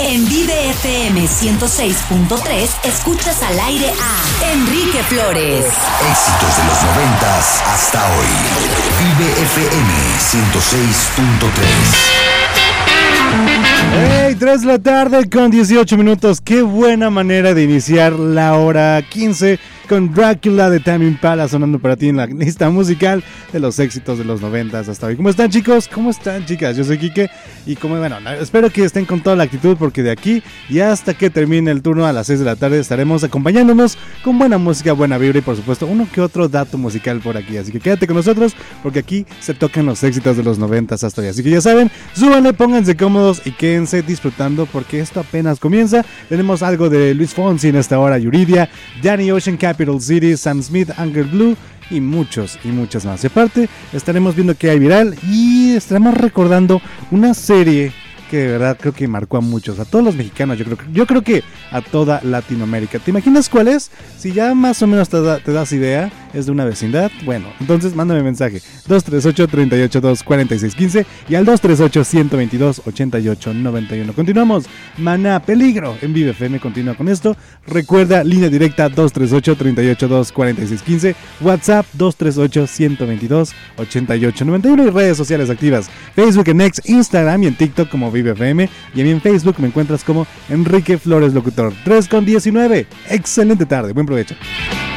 En Vive FM 106.3 escuchas al aire a Enrique Flores. Éxitos de los 90s hasta hoy. Vive FM 106.3. Hey, 3 de la tarde con 18 minutos. Qué buena manera de iniciar la hora 15 con Drácula de Tame Impala sonando para ti en la lista musical de los éxitos de los 90s hasta hoy. ¿Cómo están, chicos? ¿Cómo están, chicas? Yo soy Quique y espero que estén con toda la actitud, porque de aquí y hasta que termine el turno a las 6 de la tarde estaremos acompañándonos con buena música, buena vibra y por supuesto uno que otro dato musical por aquí. Así que quédate con nosotros porque aquí se tocan los éxitos de los 90s hasta hoy. Así que ya saben, súbanle, pónganse cómodos y quédense disfrutando porque esto apenas comienza. Tenemos algo de Luis Fonsi en esta hora, Yuridia, Danny Ocean, Capital City, Sam Smith, Angel Blue y muchas más. Y aparte estaremos viendo qué hay viral y estaremos recordando una serie que de verdad creo que marcó a muchos, a todos los mexicanos, yo creo que a toda Latinoamérica. ¿Te imaginas cuál es? Si ya más o menos te das idea, es de una vecindad. Bueno, entonces mándame mensaje 238-382-4615 y al 238-122-8891. Continuamos. Maná, Peligro en Vive FM continúa con esto. Recuerda, línea directa 238-382-4615, WhatsApp 238-122-8891 y redes sociales activas, Facebook, en X, Instagram y en TikTok como Vive FM, y a mí en Facebook me encuentras como Enrique Flores Locutor. 3:19. Excelente tarde, buen provecho.